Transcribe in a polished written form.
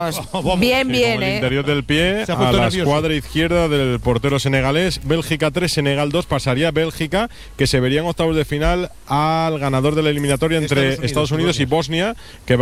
Bien, bien, Con el interior del pie Se ha a puesto la nervioso. escuadra izquierda del portero senegalés. Bélgica 3, Senegal 2. Pasaría Bélgica, que se vería en octavos de final al ganador de la eliminatoria entre Estados Unidos y Bosnia, que va